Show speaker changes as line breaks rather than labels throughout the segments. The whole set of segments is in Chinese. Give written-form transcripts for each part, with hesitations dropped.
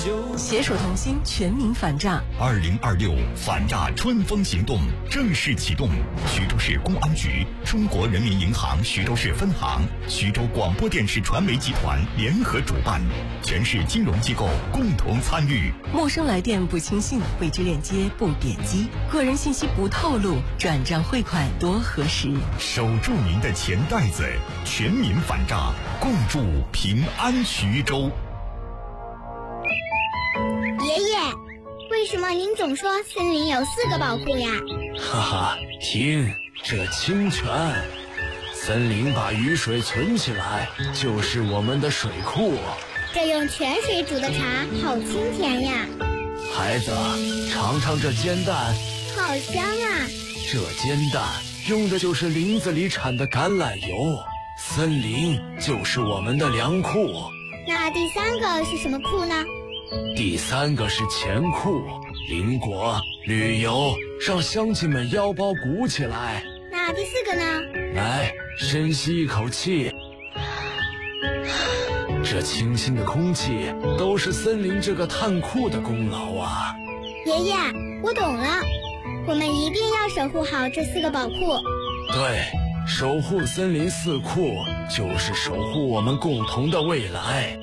携手同心，全民反诈。
2026反诈春风行动正式启动。徐州市公安局、中国人民银行徐州市分行、徐州广播电视传媒集团联合主办，全市金融机构共同参与。
陌生来电不轻信，未知链接不点击，个人信息不透露，转账汇款多核实。
守住您的钱袋子，全民反诈，共筑平安徐州。
爷爷，为什么您总说森林有4个宝库呀？
哈哈，听，这清泉，森林把雨水存起来，就是我们的水库。
这用泉水煮的茶好清甜呀。
孩子，尝尝这煎蛋，
好香啊。
这煎蛋用的就是林子里产的橄榄油，森林就是我们的粮库。
那第3个是什么库呢？
第3个是钱库，邻国、旅游，让乡亲们腰包鼓起来。
那第4个呢？
来，深吸一口气。这清新的空气都是森林这个炭库的功劳啊！
爷爷，我懂了，我们一定要守护好这4个宝库。
对，守护森林4库，就是守护我们共同的未来。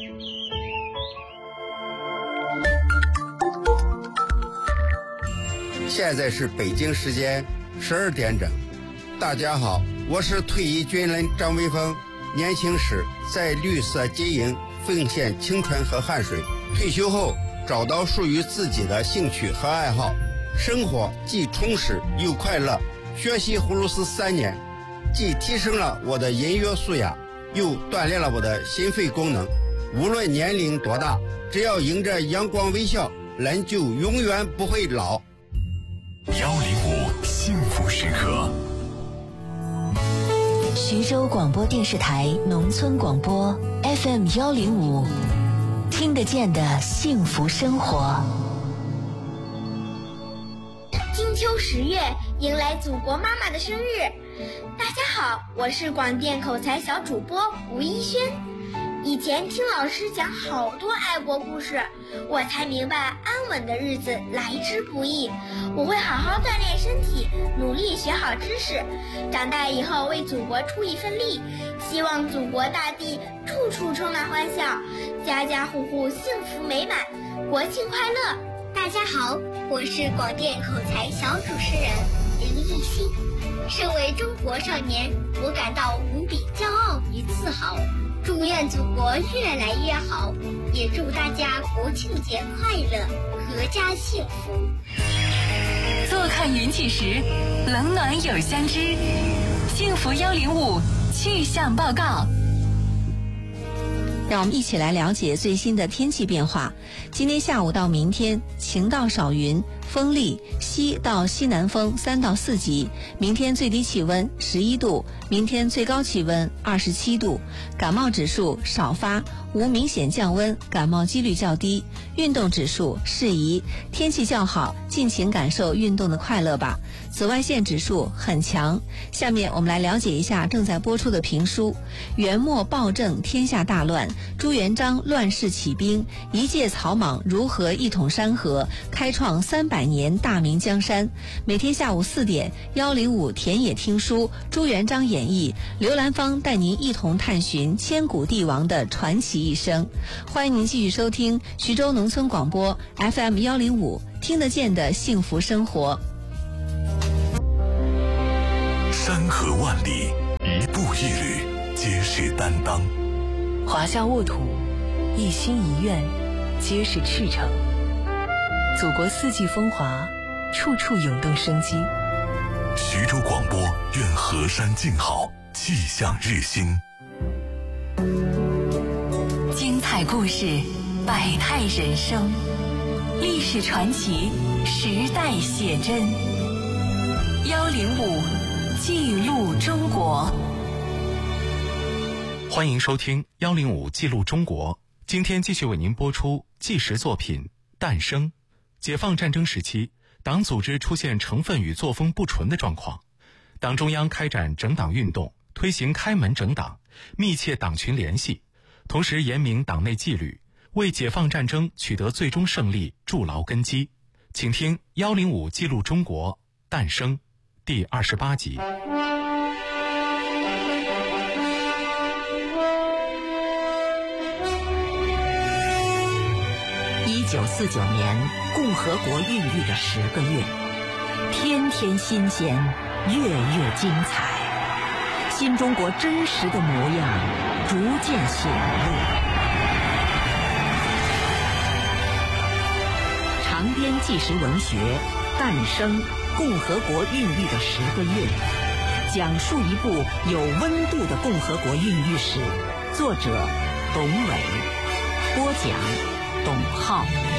现在是北京时间12点整。大家好，我是退役军人张威峰。年轻时在绿色金营奉献青春和汗水，退休后找到属于自己的兴趣和爱好，生活既充实又快乐。学习葫芦丝3年，既提升了我的音乐素养，又锻炼了我的心肺功能。无论年龄多大，只要迎着阳光微笑，人就永远不会老。
105幸福时刻。
徐州广播电视台农村广播 FM 105，听得见的幸福生活。
金秋10月，迎来祖国妈妈的生日。大家好，我是广电口才小主播吴一轩。以前听老师讲好多爱国故事，我才明白安稳的日子来之不易。我会好好锻炼身体，努力学好知识，长大以后为祖国出一份力。希望祖国大地处处充满欢笑，家家户户幸福美满，国庆快乐！大家好，我是广电口才小主持人林艺昕。身为中国少年，我感到无比骄傲与自豪。祝愿祖国越来越好，也祝大家国庆节快乐，阖家幸福。
坐看云起时，冷暖有相知。幸福105气象报告。让我们一起来了解最新的天气变化。今天下午到明天，晴到少云，风力西到西南风3到4级。明天最低气温11度，明天最高气温27度。感冒指数少发，无明显降温，感冒几率较低。运动指数适宜，天气较好，尽情感受运动的快乐吧。紫外线指数很强。下面我们来了解一下正在播出的评书。元末暴政，天下大乱，朱元璋乱世起兵，一介草莽如何一统山河，开创300年大明江山。每天下午4点，105田野听书，朱元璋演义，刘兰芳带您一同探寻千古帝王的传奇一生。欢迎您继续收听徐州农村广播 FM 105，听得见的幸福生活。
山河万里，一步一履，皆是担当。
华夏沃土，一心一愿，皆是赤诚。祖国四季风华，处处涌动生机。
徐州广播愿河山静好，气象日新。
精彩故事，百态人生，历史传奇，时代写真。105记录中国。
欢迎收听105记录中国。今天继续为您播出纪实作品《诞生》。解放战争时期，党组织出现成分与作风不纯的状况，党中央开展整党运动，推行开门整党，密切党群联系，同时严明党内纪律， 为解放战争取得最终胜利筑牢根基。请听105记录中国诞生第28集。
1949年，共和国孕育的10个月，天天新鲜，月月精彩。新中国真实的模样逐渐显露。长篇纪实文学《诞生：共和国孕育的10个月》，讲述一部有温度的共和国孕育史。作者：董伟，播讲：董浩。